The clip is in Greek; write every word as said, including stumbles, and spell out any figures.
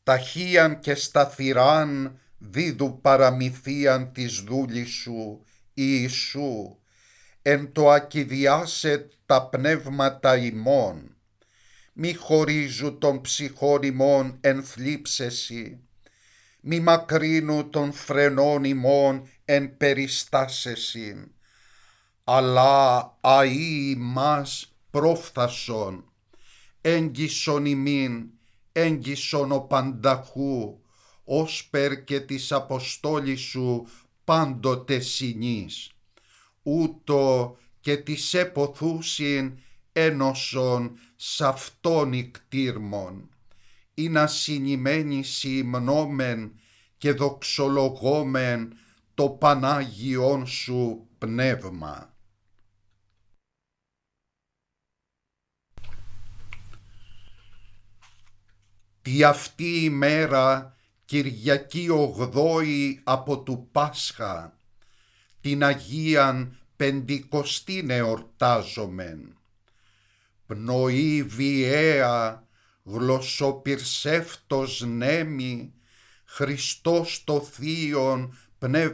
ταχύαν και σταθυράν δίδου παραμυθίαν της δούλης σου, Ιησού, εν το ακηδιάσε τα πνεύματα ημών, μη χωρίζου των ψυχών ημών εν θλίψεση, μη μακρύνου των φρενών ημών εν περιστάσεσιν, αλλά αΐ ημάς πρόφθασον, έγγισον ημίν, έγγισον ο πανταχού, όσπερ και της αποστόλης σου πάντοτε συνείς, ούτω και της εποθούσιν ένωσον σ' αυτόν ικτήρμον, ή να συνημένοι συμνόμεν και δοξολογόμεν το Πανάγιον σου πνεύμα. Τι αυτή η μέρα, Κυριακή ογδόη από του Πάσχα, την Αγίαν Πεντηκοστήν εορτάζομεν. Πνοή βιαία, γλωσσοπυρσεύτος νέμι, Χριστός το Θείον πνεύμα